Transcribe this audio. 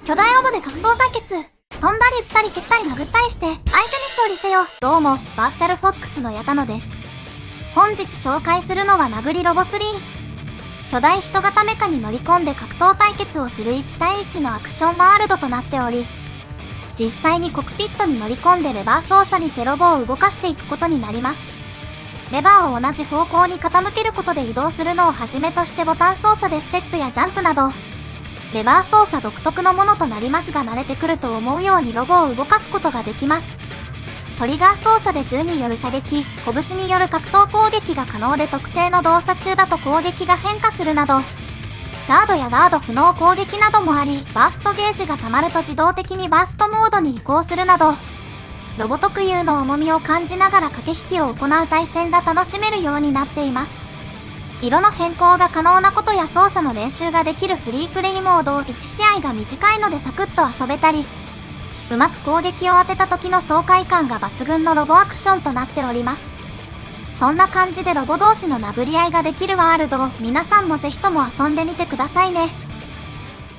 巨大ロボで格闘対決。飛んだり撃ったり蹴ったり殴ったりして相手に勝利せよ。どうも、バーチャルフォックスの矢田野です。本日紹介するのは殴りロボ3。巨大人型メカに乗り込んで格闘対決をする1対1のアクションワールドとなっており、実際にコクピットに乗り込んでレバー操作にてロボを動かしていくことになります。レバーを同じ方向に傾けることで移動するのをはじめとしてボタン操作でステップやジャンプなど、レバー操作独特のものとなりますが慣れてくると思うようにロボを動かすことができます。トリガー操作で銃による射撃、拳による格闘攻撃が可能で特定の動作中だと攻撃が変化するなど、ガードやガード不能攻撃などもあり、バーストゲージが溜まると自動的にバーストモードに移行するなど、ロボ特有の重みを感じながら駆け引きを行う対戦が楽しめるようになっています。色の変更が可能なことや操作の練習ができるフリープレイモード、1試合が短いのでサクッと遊べたり、うまく攻撃を当てた時の爽快感が抜群のロボアクションとなっております。そんな感じでロボ同士の殴り合いができるワールドを皆さんもぜひとも遊んでみてくださいね。